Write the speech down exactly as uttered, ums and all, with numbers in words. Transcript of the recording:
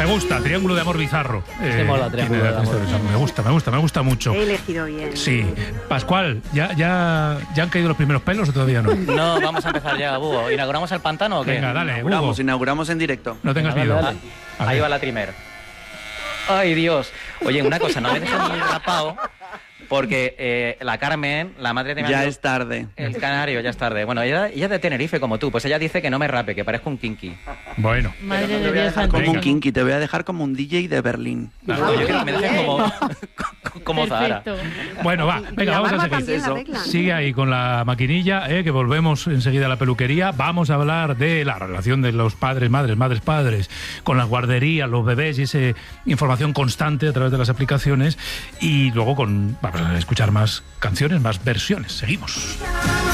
gusta, Triángulo de Amor Bizarro. Eh, mola, Triángulo de Amor. Me gusta, me gusta, me gusta mucho. He elegido bien. Sí. Pascual, ¿ya, ya, ¿ya han caído los primeros pelos o todavía no? No, vamos a empezar ya, Bugo. ¿Inauguramos el pantano o qué? Venga, dale, Inauguramos, Hugo. inauguramos en directo. No tengas Venga, miedo. dale, dale. Ahí va la primer. Ay, Dios. Oye, una cosa, no me dejes ni rapado, porque eh, la Carmen, la madre de mi Ya amigo, es tarde. el canario, ya es tarde. Bueno, ella, ella es de Tenerife como tú, pues ella dice que no me rape, que parezco un kinky. Bueno. Madre Te de voy a Dios dejar como santísimo. un kinky, te voy a dejar como un D J de Berlín. No, yo quiero que me dejes como, como Zahara. Perfecto. Bueno, va, Y venga, la vamos a barba seguir. también la Eso. arreglan. Sigue ahí con la maquinilla, eh, que volvemos enseguida a la peluquería. Vamos a hablar de la relación de los padres, madres, madres, padres, con las guarderías, los bebés y esa información constante a través de las aplicaciones. Y luego con, vamos a escuchar más canciones, más versiones. Seguimos.